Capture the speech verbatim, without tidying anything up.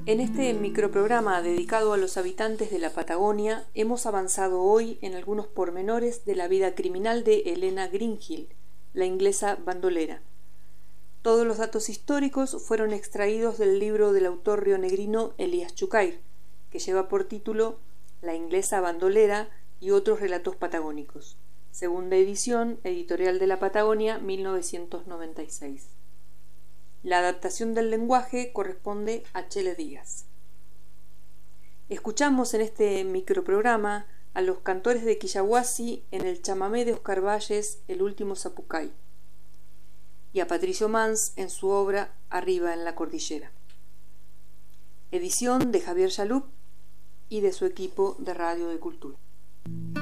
En este microprograma dedicado a los habitantes de la Patagonia, hemos avanzado hoy en algunos pormenores de la vida criminal de Helena Greenhill, la inglesa bandolera. Todos los datos históricos fueron extraídos del libro del autor rionegrino Elías Chucair, que lleva por título La inglesa bandolera y otros relatos patagónicos. Segunda edición, Editorial de la Patagonia, mil novecientos noventa y seis. La adaptación del lenguaje corresponde a Chele Díaz. Escuchamos en este microprograma a los cantores de Quillahuasi en el chamamé de Oscar Valles, El último Zapucay, y a Patricio Mans en su obra Arriba en la cordillera. Edición de Javier Yalup y de su equipo de Radio de Cultura.